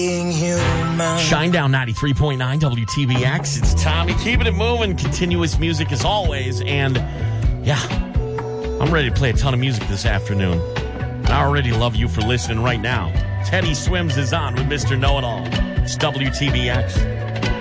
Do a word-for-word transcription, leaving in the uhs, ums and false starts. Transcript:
Shinedown ninety-three point nine W T B X. It's Tommy keeping it moving. Continuous music as always. And yeah, I'm ready to play a ton of music this afternoon. I already love you for listening right now. Teddy Swims is on with Mister Know-It-All. It's W T B X.